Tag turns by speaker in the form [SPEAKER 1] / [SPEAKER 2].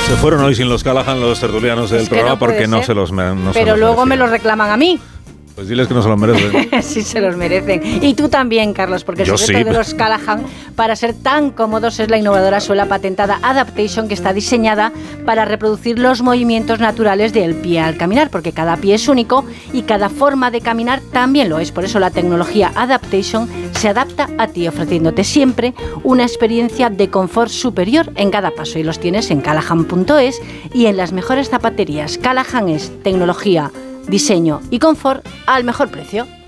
[SPEAKER 1] Se fueron hoy sin los Callahan los tertulianos del programa
[SPEAKER 2] no
[SPEAKER 1] porque no
[SPEAKER 2] ser.
[SPEAKER 1] se los merecen.
[SPEAKER 2] Pero luego me los reclaman a mí.
[SPEAKER 1] Pues diles que no se los merecen.
[SPEAKER 2] Sí, se los merecen. Y tú también, Carlos, porque el secreto de los Callahan para ser tan cómodos es la innovadora suela patentada Adaptation, que está diseñada para reproducir los movimientos naturales del pie al caminar, porque cada pie es único y cada forma de caminar también lo es. Por eso la tecnología Adaptation se adapta a ti, ofreciéndote siempre una experiencia de confort superior en cada paso. Y los tienes en callahan.es y en las mejores zapaterías. Callahan es tecnología, diseño y confort al mejor precio.